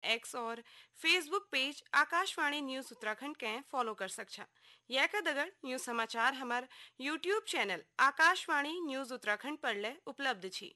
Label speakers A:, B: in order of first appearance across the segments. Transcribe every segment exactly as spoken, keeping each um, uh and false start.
A: X और Facebook page Akashvani news Uttarakhand के follow कर सकछा। यह का दगर न्यूज समाचार हमार YouTube channel Akashvani news Uttarakhand पर ले उपलब्ध छी।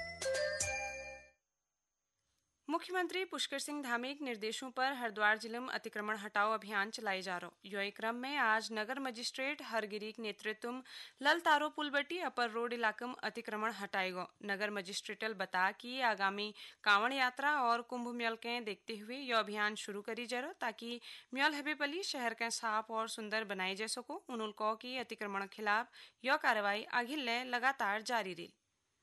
A: मुख्यमंत्री पुष्कर सिंह धामी के निर्देशों पर हरिद्वार जिले में अतिक्रमण हटाओ अभियान चलाए जा रहा। यह क्रम में आज नगर मजिस्ट्रेट हरगिरी के नेतृत्व में लल तारो पुलबट्टी अपर रोड इलाके में अतिक्रमण हटाएगा। नगर मजिस्ट्रेटल बता कि आगामी कांवड़ यात्रा और कुंभ मेल के देखते हुए यह अभियान शुरू करी जा रहा ताकि म्यल हबेपली शहर के साफ और सुंदर बनाई जा सको। उन्होंने कहा कि अतिक्रमण खिलाफ यह कार्रवाई आगे ले लगातार जारी रही।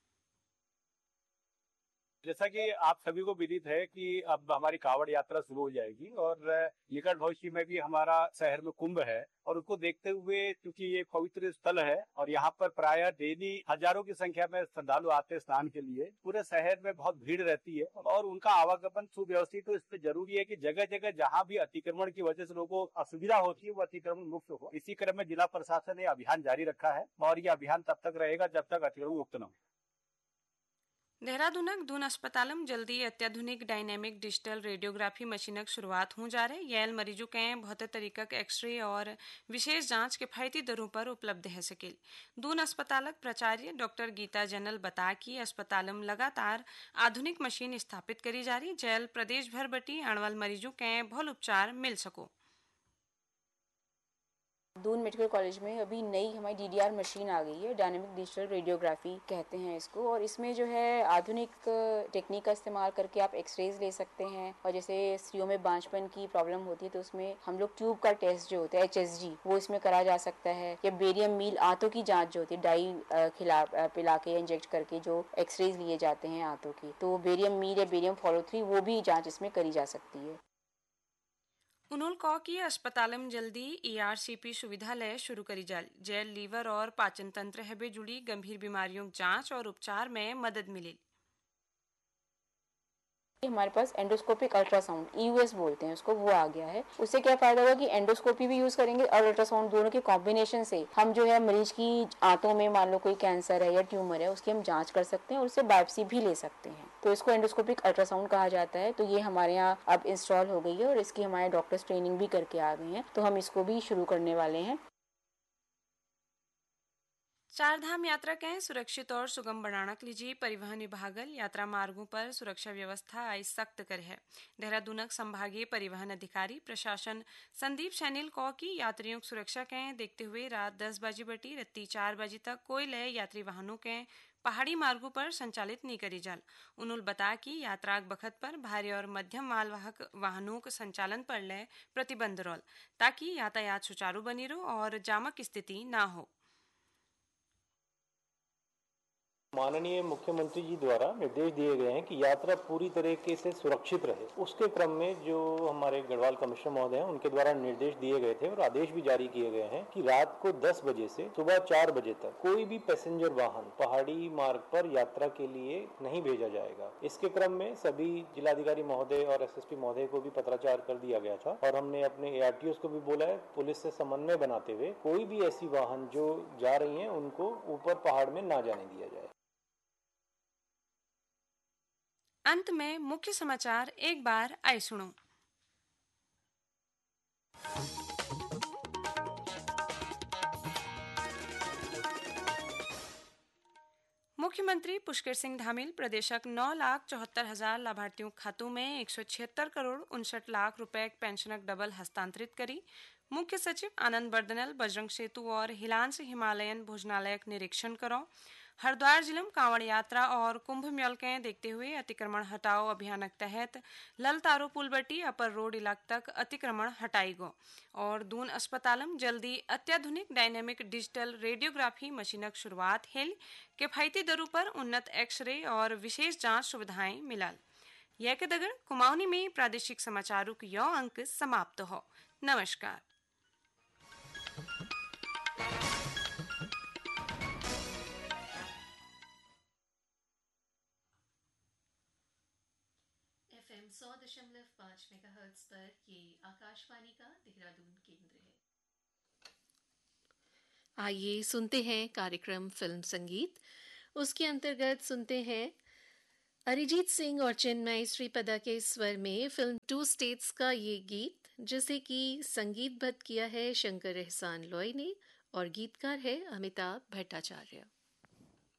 B: जैसा कि आप सभी को विदित है कि अब हमारी कांवड़ यात्रा शुरू हो जाएगी और निकट भविष्य में भी हमारा शहर में कुंभ है और उसको देखते हुए क्योंकि ये पवित्र स्थल है और यहाँ पर प्राय डेली हजारों की संख्या में श्रद्धालु आते हैं स्नान के लिए। पूरे शहर में बहुत भीड़ रहती है और उनका आवागमन सुव्यवस्थित हो। इस पे जरूरी है कि जगह जगह जहाँ भी अतिक्रमण की वजह से लोगों को असुविधा होती है वो अतिक्रमण मुक्त हो। इसी क्रम में जिला प्रशासन ने अभियान जारी रखा है और ये अभियान तब तक रहेगा जब तक अतिक्रमण मुक्त न हो।
A: देहरादूनक दून अस्पताल में जल्दी अत्याधुनिक डायनेमिक डिजिटल रेडियोग्राफी मशीनक शुरुआत हो जा रहे। यह मरीजों के बहुत तरीका के एक्सरे और विशेष जांच किफायती दरों पर उपलब्ध है सकेल। दून अस्पतालक प्राचार्य डॉक्टर गीता जनल बता कि अस्पताल में लगातार आधुनिक मशीन स्थापित करी जा रही जैल प्रदेश भर बटी अणवल मरीजों के भल उपचार मिल सको।
C: दून मेडिकल कॉलेज में अभी नई हमारी डीडीआर मशीन आ गई है, डायनेमिक डिजिटल रेडियोग्राफी कहते हैं इसको, और इसमें जो है आधुनिक टेक्निक का इस्तेमाल करके आप एक्सरेज ले सकते हैं। और जैसे स्त्रियों में बांझपन की प्रॉब्लम होती है तो उसमें हम लोग ट्यूब का टेस्ट जो होता है एच एस जी वो इसमें करा जा सकता है। या बेरियम मील आंतों की जाँच जो होती है डाई खिला पिला के इंजेक्ट करके जो एक्सरेज लिए जाते हैं आंतों की, तो बेरियम मील या बेरियम फॉलो थ्री वो भी जाँच इसमें करी जा सकती है।
A: उन्होंने कहा कि अस्पताल में जल्दी ई आर सी पी सुविधा ले शुरू करी जाए जैल लीवर और पाचन तंत्र है जुड़ी गंभीर बीमारियों की जांच और उपचार में मदद मिले।
C: हमारे पास endoscopic ultrasound E U S बोलते हैं उसको, वो आ गया है। उससे क्या फायदा होगा कि एंडोस्कोपी भी यूज करेंगे और अल्ट्रासाउंड दोनों के कॉम्बिनेशन से हम जो है मरीज की आंतों में मान लो कोई कैंसर है या ट्यूमर है उसकी हम जांच कर सकते हैं और उससे बायोप्सी भी ले सकते हैं। तो इसको एंडोस्कोपिक अल्ट्रासाउंड कहा जाता है। तो ये हमारे यहाँ अब इंस्टॉल हो गई है और इसकी हमारे डॉक्टर्स ट्रेनिंग भी करके आ गए हैं, तो हम इसको भी शुरू करने वाले हैं।
A: चारधाम यात्रा के सुरक्षित और सुगम बनाने के लिए परिवहन विभागल यात्रा मार्गों पर सुरक्षा व्यवस्था आई सख्त कर है। देहरादूनक संभागीय परिवहन अधिकारी प्रशासन संदीप सैनिल को की यात्रियों की सुरक्षा के देखते हुए रात दस बजे बटी रत्ती चार बजे तक कोई लय यात्री वाहनों के पहाड़ी मार्गों पर संचालित नहीं करी जाल। उन्होंने बताया कि यात्रा बखत पर भारी और मध्यम मालवाहक वाहनों के संचालन पर लय प्रतिबंध रोल ताकि यातायात सुचारू बनी रहो और जामक स्थिति न हो।
D: माननीय मुख्यमंत्री जी द्वारा निर्देश दिए गए हैं कि यात्रा पूरी तरीके से सुरक्षित रहे। उसके क्रम में जो हमारे गढ़वाल कमिश्नर महोदय हैं उनके द्वारा निर्देश दिए गए थे और आदेश भी जारी किए गए हैं कि रात को दस बजे से सुबह चार बजे तक कोई भी पैसेंजर वाहन पहाड़ी मार्ग पर यात्रा के लिए नहीं भेजा जाएगा। इसके क्रम में सभी जिलाधिकारी महोदय और एस एस पी महोदय को भी पत्राचार कर दिया गया था और हमने अपने ए आर टी ओस को भी बोला है पुलिस से समन्वय बनाते हुए कोई भी ऐसी वाहन जो जा रही है उनको ऊपर पहाड़ में ना जाने दिया जाए।
A: अंत में मुख्य समाचार एक बार आए सुनो। मुख्यमंत्री पुष्कर सिंह धामील प्रदेशक नौ लाख चौहत्तर हजार लाभार्थियों खातों में एक सौ छिहत्तर करोड़ उनसठ लाख रुपए पेंशनक डबल हस्तांतरित करी। मुख्य सचिव आनंद बर्दनल बजरंग सेतु और हिलांस हिमालयन भोजनालय निरीक्षण करो। हरिद्वार जिले में कांवड़ यात्रा और कुंभ मेल के देखते हुए अतिक्रमण हटाओ अभियान के तहत लल तारो पुलबट्टी अपर रोड इलाके तक अतिक्रमण हटाई गो और दून अस्पताल में जल्दी अत्याधुनिक डायनेमिक डिजिटल रेडियोग्राफी मशीनक शुरुआत हेल किफायती दरों पर उन्नत एक्सरे और विशेष जांच सुविधाएं मिलाल। यह के दगर कुमाऊनी में प्रादेशिक समाचारों की यौ अंक समाप्त हो। नमस्कार।
E: सौ दशमलव पाँच मेगाहर्ट्ज पर ये आकाशवाणी का देहरादून केंद्र है। आइए सुनते हैं कार्यक्रम फिल्म संगीत। उसके अंतर्गत सुनते हैं अरिजीत सिंह और चिन्मय श्रीपदा के स्वर में फिल्म टू स्टेट्स का ये गीत, जिसे कि संगीतबद्ध किया है शंकर एहसान लॉय ने और गीतकार है अमिताभ भट्टाचार्य।